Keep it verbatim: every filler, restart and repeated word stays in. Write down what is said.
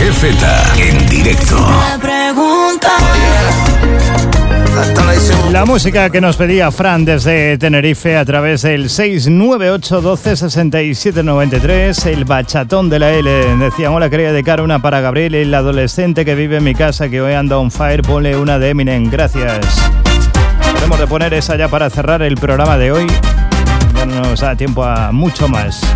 G Z en directo. La música que nos pedía Fran desde Tenerife a través del seis nueve ocho uno dos seis siete nueve tres, el bachatón de la L. Decía, hola, quería dedicar una para Gabriel, el adolescente que vive en mi casa, que hoy anda on fire. Ponle una de Eminem, gracias. Podemos de poner esa ya para cerrar el programa de hoy. Ya no nos da tiempo a mucho más.